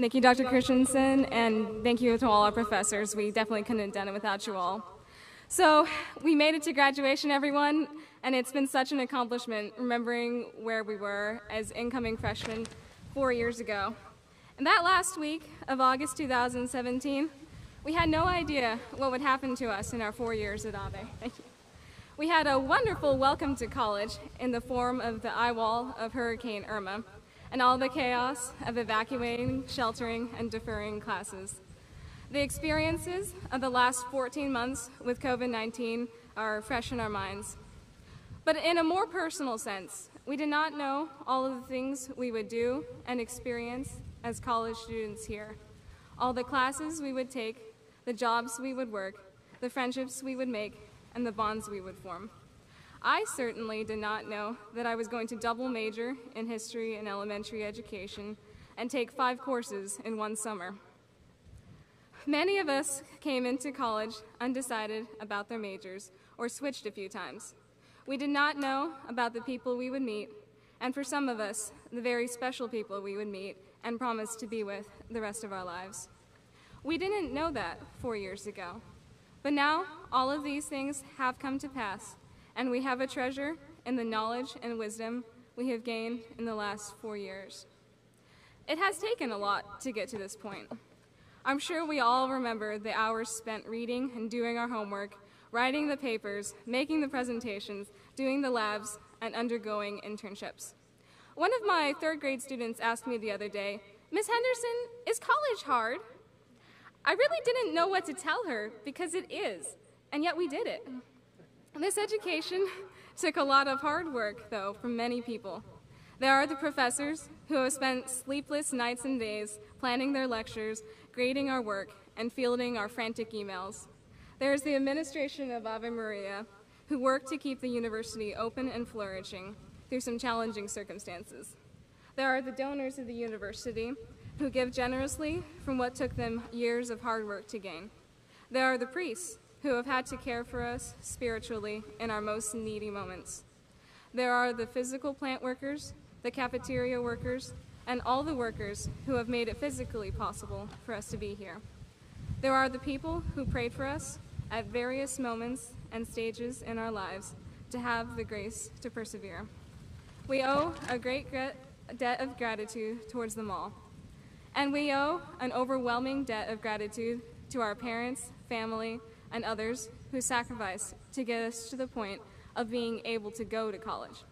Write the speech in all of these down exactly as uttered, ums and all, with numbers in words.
Thank you, Doctor Christensen, and thank you to all our professors. We definitely couldn't have done it without you all. So we made it to graduation, everyone, and it's been such an accomplishment remembering where we were as incoming freshmen four years ago. And that last week of August two thousand seventeen, we had no idea what would happen to us in our four years at Ave. Thank you. We had a wonderful welcome to college in the form of the eye wall of Hurricane Irma and all the chaos of evacuating, sheltering, and deferring classes. The experiences of the last fourteen months with COVID nineteen are fresh in our minds. But in a more personal sense, we did not know all of the things we would do and experience as college students here. All the classes we would take, the jobs we would work, the friendships we would make, and the bonds we would form. I certainly did not know that I was going to double major in history and elementary education and take five courses in one summer. Many of us came into college undecided about their majors or switched a few times. We did not know about the people we would meet, and for some of us, the very special people we would meet and promise to be with the rest of our lives. We didn't know that four years ago, but now all of these things have come to pass, and we have a treasure in the knowledge and wisdom we have gained in the last four years. It has taken a lot to get to this point. I'm sure we all remember the hours spent reading and doing our homework, writing the papers, making the presentations, doing the labs, and undergoing internships. One of my third grade students asked me the other day, "Miss Henderson, is college hard?" I really didn't know what to tell her because it is, and yet we did it. This education took a lot of hard work, though, from many people. There are the professors who have spent sleepless nights and days planning their lectures, grading our work, and fielding our frantic emails. There is the administration of Ave Maria, who work to keep the university open and flourishing through some challenging circumstances. There are the donors of the university, who give generously from what took them years of hard work to gain. There are the priests, who have had to care for us spiritually in our most needy moments. There are the physical plant workers, the cafeteria workers, and all the workers who have made it physically possible for us to be here. There are the people who prayed for us at various moments and stages in our lives to have the grace to persevere. We owe a great debt of gratitude towards them all. And we owe an overwhelming debt of gratitude to our parents, family, and others who sacrificed to get us to the point of being able to go to college.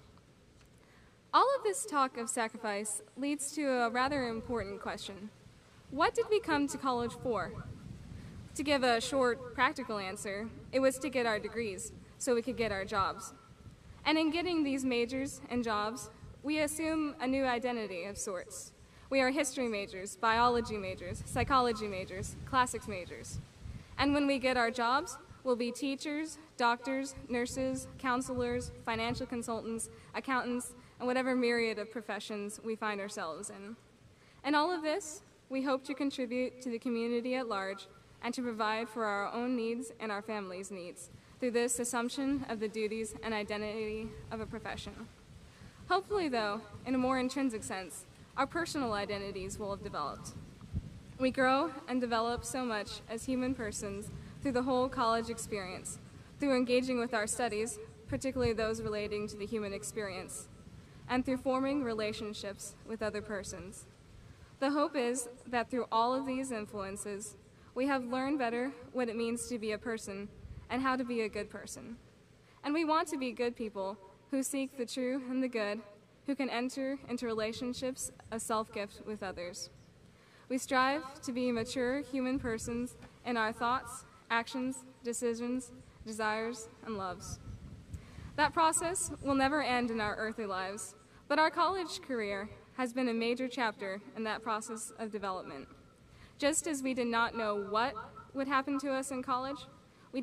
All of this talk of sacrifice leads to a rather important question. What did we come to college for? To give a short, practical answer, it was to get our degrees so we could get our jobs. And in getting these majors and jobs, we assume a new identity of sorts. We are history majors, biology majors, psychology majors, classics majors. And when we get our jobs, we'll be teachers, doctors, nurses, counselors, financial consultants, accountants, and whatever myriad of professions we find ourselves in. And all of this, we hope to contribute to the community at large and to provide for our own needs and our families' needs through this assumption of the duties and identity of a profession. Hopefully, though, in a more intrinsic sense, our personal identities will have developed. We grow and develop so much as human persons through the whole college experience, through engaging with our studies, particularly those relating to the human experience, and through forming relationships with other persons. The hope is that through all of these influences, we have learned better what it means to be a person and how to be a good person. And we want to be good people who seek the true and the good, who can enter into relationships of self-gift with others. We strive to be mature human persons in our thoughts, actions, decisions, desires, and loves. That process will never end in our earthly lives, but our college career has been a major chapter in that process of development. Just as we did not know what would happen to us in college,